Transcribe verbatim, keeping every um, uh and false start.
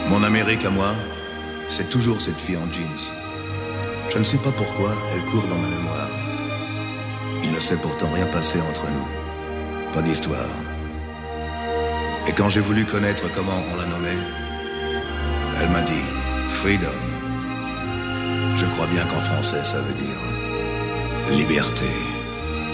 Mon Amérique à moi, c'est toujours cette fille en jeans. Je ne sais pas pourquoi, elle court dans ma mémoire. Il ne s'est pourtant rien passé entre nous. Pas d'histoire. Et quand j'ai voulu connaître comment on la nommait, elle m'a dit Freedom. Je crois bien qu'en français ça veut dire liberté.